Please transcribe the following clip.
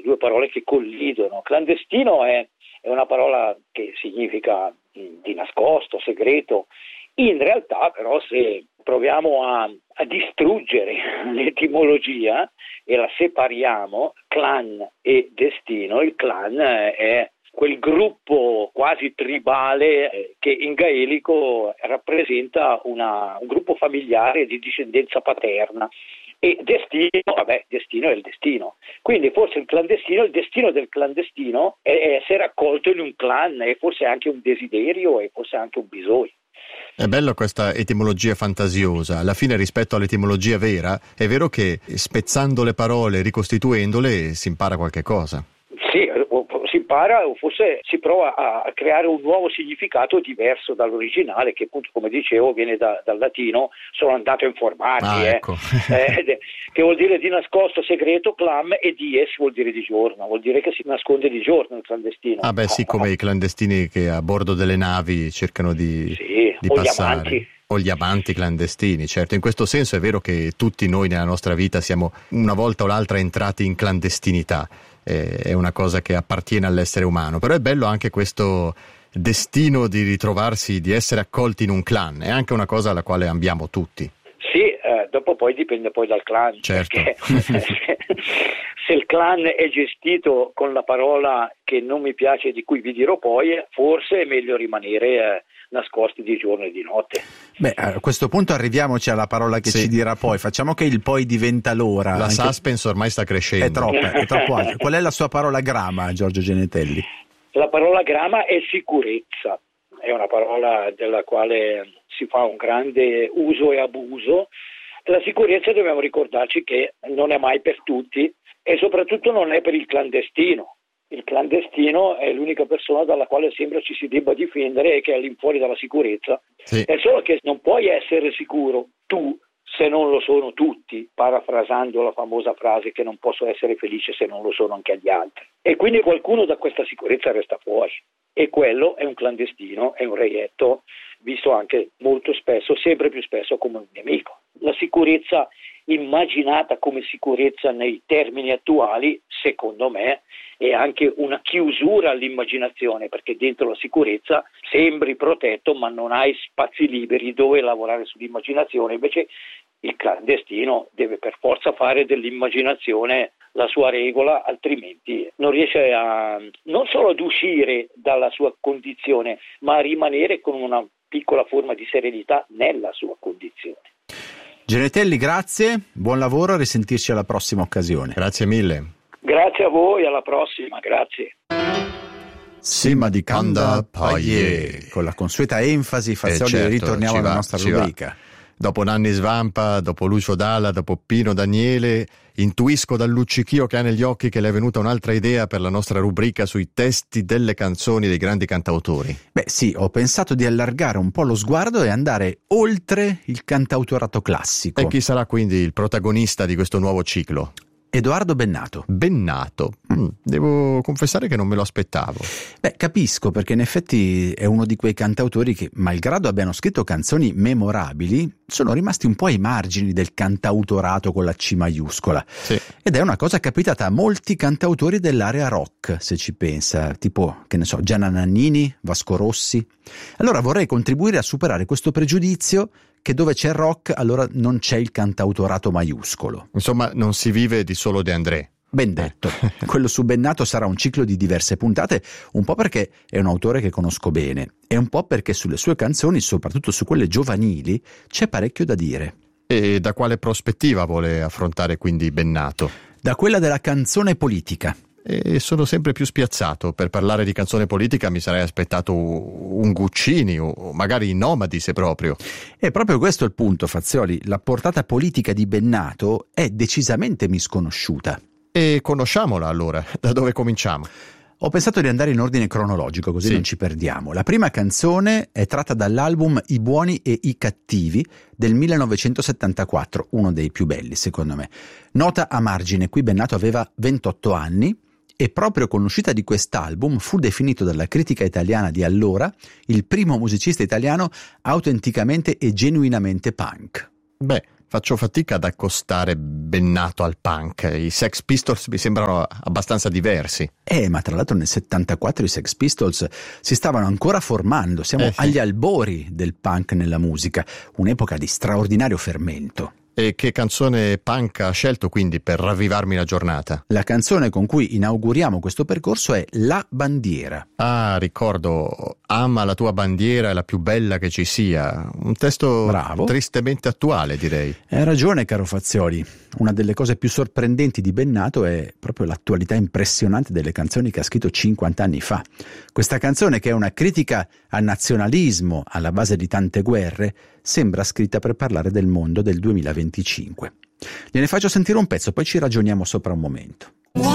due parole che collidono. Clandestino è una parola che significa di nascosto, segreto. In realtà però se proviamo a distruggere l'etimologia e la separiamo, clan e destino, il clan è quel gruppo quasi tribale che in gaelico rappresenta un gruppo familiare di discendenza paterna. E destino è il destino. Quindi forse il destino del clandestino è essere accolto in un clan, e forse anche un desiderio e forse anche un bisogno. È bello questa etimologia fantasiosa. Alla fine, rispetto all'etimologia vera, è vero che spezzando le parole, ricostituendole, si impara qualche cosa. Sì, si impara o forse si prova a creare un nuovo significato diverso dall'originale, che appunto, come dicevo, viene dal latino. Sono andato a informarmi, ecco. Che vuol dire di nascosto, segreto, clam, e dies vuol dire di giorno, vuol dire che si nasconde di giorno il clandestino. Sì, come i clandestini che a bordo delle navi cercano di passare. O gli amanti clandestini, certo. In questo senso è vero che tutti noi nella nostra vita siamo una volta o l'altra entrati in clandestinità. È una cosa che appartiene all'essere umano, però è bello anche questo destino di ritrovarsi, di essere accolti in un clan. È anche una cosa alla quale ambiamo tutti. Sì, dopo poi dipende poi dal clan, certo. Perché se il clan è gestito con la parola che non mi piace, di cui vi dirò poi, forse è meglio rimanere nascosti di giorno e di notte. A questo punto arriviamoci alla parola che ci dirà poi. Facciamo che il poi diventa l'ora. La suspense ormai sta crescendo. È troppo alto. Qual è la sua parola grama, Giorgio Genetelli? La parola grama è sicurezza. È una parola della quale si fa un grande uso e abuso. La sicurezza, dobbiamo ricordarci che non è mai per tutti, e soprattutto non è per il clandestino. Il clandestino è l'unica persona dalla quale sembra ci si debba difendere e che è all'infuori dalla sicurezza. Sì. È solo che non puoi essere sicuro tu se non lo sono tutti, parafrasando la famosa frase che non posso essere felice se non lo sono anche gli altri. E quindi qualcuno da questa sicurezza resta fuori. E quello è un clandestino, è un reietto, visto anche molto spesso, sempre più spesso, come un nemico. La sicurezza immaginata come sicurezza nei termini attuali, secondo me, è anche una chiusura all'immaginazione, perché dentro la sicurezza sembri protetto ma non hai spazi liberi dove lavorare sull'immaginazione. Invece il clandestino deve per forza fare dell'immaginazione la sua regola, altrimenti non riesce non solo ad uscire dalla sua condizione, ma a rimanere con una piccola forma di serenità nella sua condizione. Genetelli, grazie, buon lavoro, a risentirci alla prossima occasione. Grazie mille. Grazie a voi, alla prossima, grazie. Sima di Kanda Paie. Con la consueta enfasi, Fazioli, certo, ritorniamo alla nostra rubrica. Dopo Nanni Svampa, dopo Lucio Dalla, dopo Pino Daniele, intuisco dal luccichio che ha negli occhi che le è venuta un'altra idea per la nostra rubrica sui testi delle canzoni dei grandi cantautori. Sì, ho pensato di allargare un po' lo sguardo e andare oltre il cantautorato classico. E chi sarà quindi il protagonista di questo nuovo ciclo? Edoardo Bennato. Devo confessare che non me lo aspettavo. Capisco, perché in effetti è uno di quei cantautori che, malgrado abbiano scritto canzoni memorabili, sono rimasti un po' ai margini del cantautorato con la C maiuscola. Sì. Ed è una cosa capitata a molti cantautori dell'area rock, se ci pensa, tipo, che ne so, Gianna Nannini, Vasco Rossi. Allora vorrei contribuire a superare questo pregiudizio che dove c'è rock allora non c'è il cantautorato maiuscolo. Insomma, non si vive di solo De André. Ben detto. Quello su Bennato sarà un ciclo di diverse puntate, un po' perché è un autore che conosco bene e un po' perché sulle sue canzoni, soprattutto su quelle giovanili, c'è parecchio da dire. E da quale prospettiva vuole affrontare quindi Bennato? Da quella della canzone politica. E sono sempre più spiazzato. Per parlare di canzone politica mi sarei aspettato un Guccini o magari i Nomadi, se proprio. E proprio questo è il punto, Fazioli. La portata politica di Bennato è decisamente misconosciuta. E conosciamola allora. Da dove cominciamo? Ho pensato di andare in ordine cronologico, così non ci perdiamo. La prima canzone è tratta dall'album I buoni e i cattivi del 1974, uno dei più belli secondo me. Nota a margine, qui Bennato aveva 28 anni e proprio con l'uscita di quest'album fu definito dalla critica italiana di allora il primo musicista italiano autenticamente e genuinamente punk. faccio fatica ad accostare Bennato al punk. I Sex Pistols mi sembrano abbastanza diversi. Ma tra l'altro nel 74 i Sex Pistols si stavano ancora formando, siamo agli albori del punk nella musica, un'epoca di straordinario fermento. E che canzone punk ha scelto quindi per ravvivarmi la giornata? La canzone con cui inauguriamo questo percorso è La bandiera. Ah, ricordo, ama la tua bandiera, è la più bella che ci sia. Un testo Bravo. Tristemente attuale, direi. Hai ragione, caro Fazioli. Una delle cose più sorprendenti di Bennato è proprio l'attualità impressionante delle canzoni che ha scritto 50 anni fa. Questa canzone, che è una critica al nazionalismo alla base di tante guerre, sembra scritta per parlare del mondo del 2025. Gliene faccio sentire un pezzo, poi ci ragioniamo sopra un momento.